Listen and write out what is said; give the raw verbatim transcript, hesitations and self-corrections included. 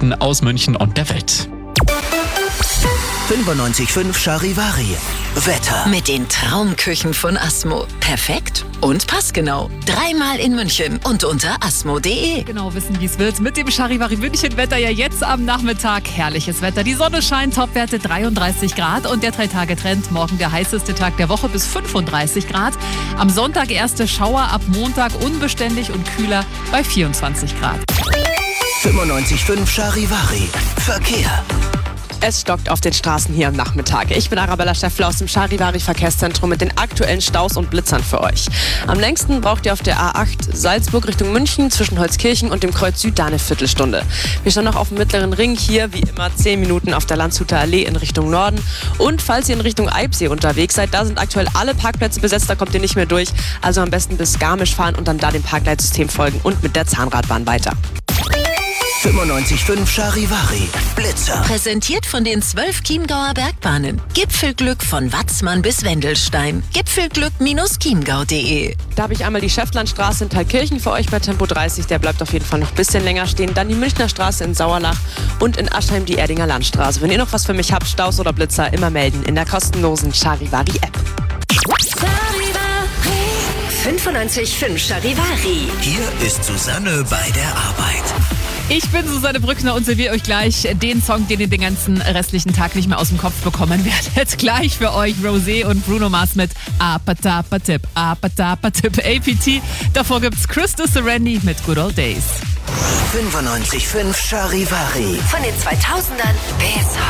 Nachrichten aus München und der Welt. fünfundneunzig Komma fünf Charivari. Wetter. Mit den Traumküchen von Asmo. Perfekt und passgenau. Dreimal in München und unter asmo punkt de. Genau wissen, wie es wird. Mit dem Charivari München-Wetter ja jetzt am Nachmittag. Herrliches Wetter. Die Sonne scheint, Topwerte dreiunddreißig Grad und der Drei-Tage-Trend. Morgen der heißeste Tag der Woche bis fünfunddreißig Grad. Am Sonntag erste Schauer, ab Montag unbeständig und kühler bei vierundzwanzig Grad. fünfundneunzig Komma fünf Charivari. Verkehr. Es stockt auf den Straßen hier am Nachmittag. Ich bin Arabella Schäffler aus dem Charivari Verkehrszentrum mit den aktuellen Staus und Blitzern für euch. Am längsten braucht ihr auf der A acht Salzburg Richtung München zwischen Holzkirchen und dem Kreuz Süd da eine Viertelstunde. Wir stehen noch auf dem Mittleren Ring, hier wie immer zehn Minuten auf der Landshuter Allee in Richtung Norden. Und falls ihr in Richtung Eibsee unterwegs seid, da sind aktuell alle Parkplätze besetzt, da kommt ihr nicht mehr durch. Also am besten bis Garmisch fahren und dann da dem Parkleitsystem folgen und mit der Zahnradbahn weiter. fünfundneunzig Komma fünf Charivari. Blitzer. Präsentiert von den zwölf Chiemgauer Bergbahnen. Gipfelglück von Watzmann bis Wendelstein. Gipfelglück Chiemgau punkt de. Da habe ich einmal die Schäftlandstraße in Thalkirchen für euch bei Tempo dreißig. Der bleibt auf jeden Fall noch ein bisschen länger stehen. Dann die Münchner Straße in Sauerlach und in Aschheim die Erdinger Landstraße. Wenn ihr noch was für mich habt, Staus oder Blitzer, immer melden in der kostenlosen Charivari-App. fünfundneunzig Komma fünf Charivari. Hier ist Susanne bei der Arbeit. Ich bin Susanne Brückner und serviere euch gleich den Song, den ihr den ganzen restlichen Tag nicht mehr aus dem Kopf bekommen werdet. Gleich für euch Rosé und Bruno Mars mit Apatapatip, Apatapatip, A P T. Davor gibt's Krista Serendi mit Good Old Days. fünfundneunzig Komma fünf Charivari. Von den zweitausendern bis